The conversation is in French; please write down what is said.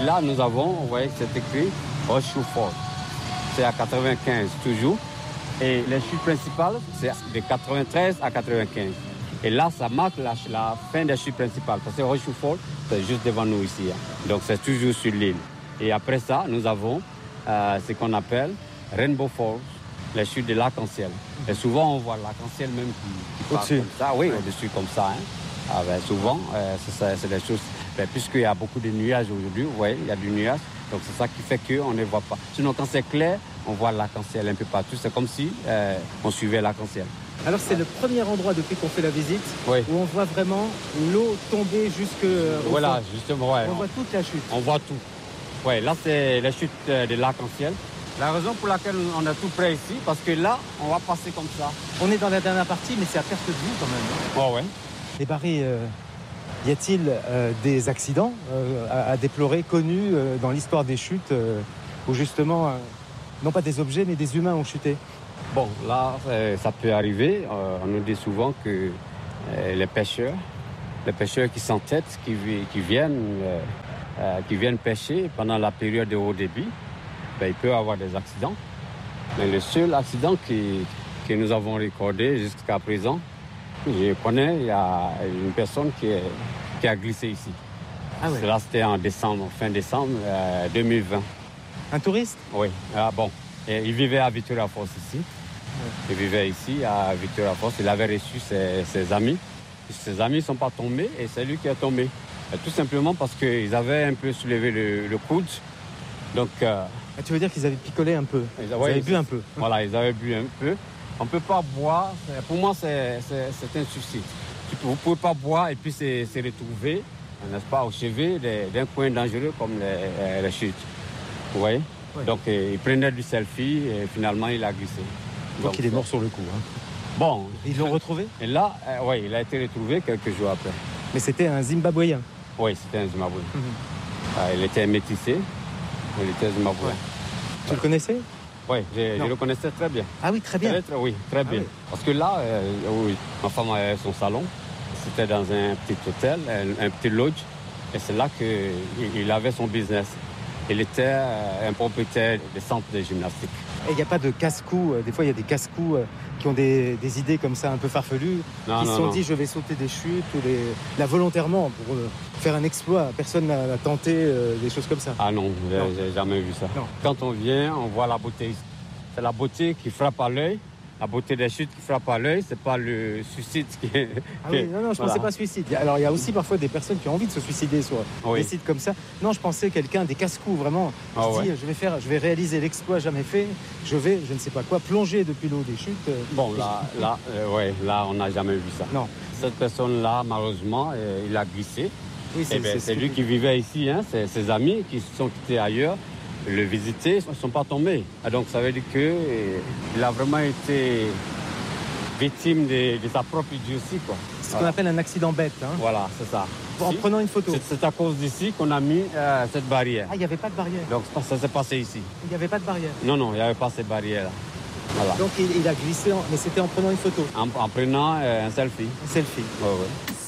là, nous avons, vous voyez que c'est écrit Horseshoe Fall. C'est à 95 toujours. Et les chutes principales, c'est de 93 à 95. Et là, ça marque la fin des chutes principales. Parce que Horseshoe Fall, c'est juste devant nous ici. Donc, c'est toujours sur l'île. Et après ça, nous avons ce qu'on appelle Rainbow Falls, les chutes de l'arc-en-ciel. Et souvent, on voit l'arc-en-ciel même qui passe comme ça. Oui, au-dessus comme ça. Souvent, c'est des choses... puisqu'il y a beaucoup de nuages aujourd'hui, vous voyez, il y a du nuage. Donc, c'est ça qui fait qu'on ne voit pas. Sinon, quand c'est clair, on voit l'arc-en-ciel un peu partout. C'est comme si on suivait l'arc-en-ciel. Alors, c'est le premier endroit depuis qu'on fait la visite où on voit vraiment l'eau tomber jusque... Voilà, justement, On voit toute la chute. On voit tout. Oui, là, c'est la chute de l'arc-en-ciel. La raison pour laquelle on est tout près ici, parce que là, on va passer comme ça. On est dans la dernière partie, mais c'est à perte de vue quand même. Oh, ouais. Et Barry, y a-t-il des accidents à déplorer, connus dans l'histoire des chutes, où justement, non pas des objets, mais des humains ont chuté? Bon, là, ça peut arriver. On nous dit souvent que les pêcheurs qui s'entêtent, qui viennent pêcher pendant la période de haut débit, il peut y avoir des accidents. Mais le seul accident que nous avons recordé jusqu'à présent, je connais, il y a une personne qui a glissé ici. Ah ouais. Cela, c'était en décembre, fin décembre 2020. Un touriste? Oui. Et il vivait à Victoria Falls ici. Il vivait ici à Victoria Falls. Il avait reçu ses amis. Ses amis ne sont pas tombés et c'est lui qui est tombé. Tout simplement parce qu'ils avaient un peu soulevé le coude. Donc, tu veux dire qu'ils avaient picolé un peu? Ils avaient bu un peu? Voilà, ils avaient bu un peu. On ne peut pas boire. Pour moi, c'est un suicide. Vous ne pouvez pas boire et puis se retrouver, n'est-ce pas, au chevet d'un coin dangereux comme les chutes. Vous voyez? Oui. Donc, il prenait du selfie et finalement, il a glissé. Donc, il est mort sur le coup. Bon. Ils l'ont retrouvé? Et là, il a été retrouvé quelques jours après. Mais c'était un Zimbabwéen? Oui, c'était un Zimbabwéen. Il était métissé. Il était Zimbabwéen. Ouais. Tu le connaissais? Oui, je le connaissais très bien. Ah oui, très bien? Très bien. Oui. Parce que là, ma femme avait son salon. C'était dans un petit hôtel, un petit lodge. Et c'est là qu'il avait son business. Il était un propriétaire de centre de gymnastique. Et il n'y a pas de casse-cou? Des fois, il y a des casse-cou qui ont des idées comme ça un peu farfelues, qui se sont dit je vais sauter des chutes, là volontairement pour faire un exploit. Personne n'a tenté des choses comme ça. Ah non, j'ai jamais vu ça. Non. Quand on vient, on voit la beauté ici. C'est la beauté qui frappe à l'œil. La beauté des chutes qui frappe à l'œil, c'est pas le suicide qui est... Non, je pensais pas suicide. Alors, il y a aussi parfois des personnes qui ont envie de se suicider sur des sites comme ça. Non, je pensais quelqu'un, des casse-cous, vraiment. Je vais réaliser l'exploit jamais fait. Je vais, je ne sais pas quoi, plonger depuis l'eau des chutes. Bon, là, on n'a jamais vu ça. Non. Cette personne-là, malheureusement, il a glissé. Oui, c'est lui qui vivait ici, c'est ses amis qui se sont quittés ailleurs. Le visiter, ils ne sont pas tombés. Donc ça veut dire qu'il a vraiment été victime de sa propre idiotie. C'est ce qu'on appelle un accident bête. Voilà, c'est ça. En prenant une photo. C'est à cause d'ici qu'on a mis cette barrière. Ah, il n'y avait pas de barrière? Donc ça s'est passé ici. Il n'y avait pas de barrière? Non, il n'y avait pas cette barrière-là. Voilà. Donc il a glissé, mais c'était en prenant une photo? En prenant un selfie. Un selfie. Oui.